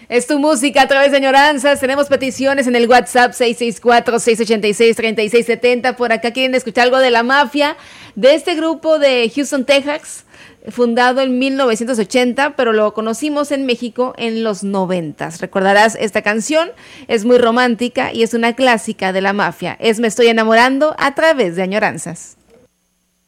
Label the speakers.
Speaker 1: Es tu música a través de Añoranzas. Tenemos peticiones en el WhatsApp 664-686-3670. Por acá quieren escuchar algo de La Mafia, de este grupo de Houston, Texas, fundado en 1980, pero lo conocimos en México en los 90. Recordarás esta canción, es muy romántica y es una clásica de La Mafia. Es Me estoy enamorando a través de Añoranzas.